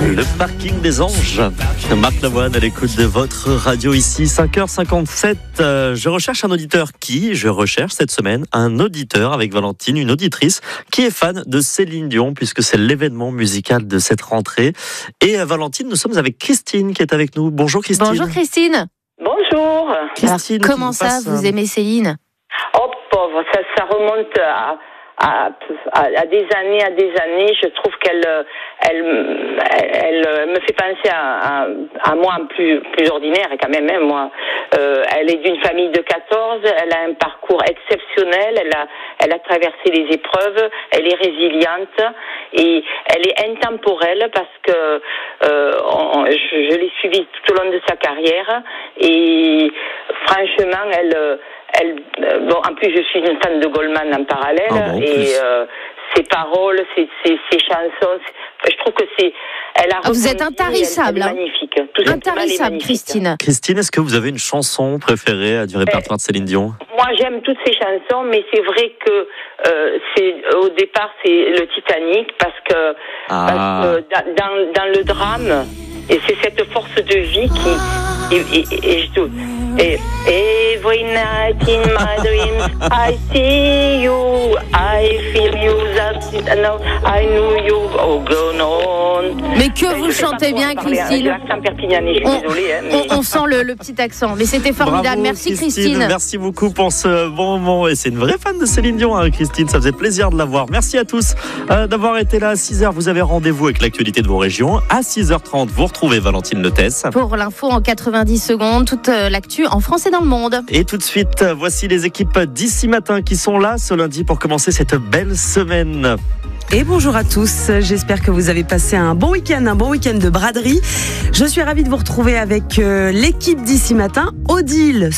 Le parking des anges. Marc Lavoine à l'écoute de votre radio ici, 5h57. Je recherche un auditeur je recherche cette semaine un auditeur avec Valentine, une auditrice qui est fan de Céline Dion puisque c'est l'événement musical de cette rentrée. Et Valentine, nous sommes avec Christine qui est avec nous. Bonjour Christine. Bonjour Christine. Bonjour. Christine, alors, comment ça, vous aimez Céline? Oh pauvre, ça remonte à des années. Je trouve qu'elle me fait penser à moi plus ordinaire quand même. Hein, moi, elle est d'une famille de 14. Elle a un parcours exceptionnel. Elle a traversé les épreuves. Elle est résiliente et elle est intemporelle parce que je l'ai suivie tout au long de sa carrière et franchement, en plus je suis une fan de Goldman en parallèle et ses paroles, ses chansons, je trouve que vous êtes intarissable, elle est magnifique, intarissable Christine. Christine, est-ce que vous avez une chanson préférée du répertoire de Céline Dion? Moi j'aime toutes ses chansons, mais c'est vrai que au départ c'est le Titanic parce que dans le drame, et c'est cette force de vie et every night in my dreams I see you, I feel you, now I know you, oh gone on. Mais que vous chantez bien Christine. L'accent perpignanais, je suis désolée. On sent le petit accent, mais c'était formidable. Bravo, merci Christine. Merci beaucoup pour ce bon moment. Et c'est une vraie fan de Céline Dion, Christine. Ça faisait plaisir de la voir. Merci à tous d'avoir été là. À 6h, vous avez rendez-vous avec l'actualité de vos régions. À 6h30, vous retrouvez Valentine Letès. Pour l'info en 90 secondes, toute l'actu en France et dans le monde. Et tout de suite, voici les équipes d'ici matin qui sont là ce lundi pour commencer cette belle semaine. Et bonjour à tous, j'espère que vous avez passé un bon week-end de braderie. Je suis ravie de vous retrouver avec l'équipe d'ici matin. Odile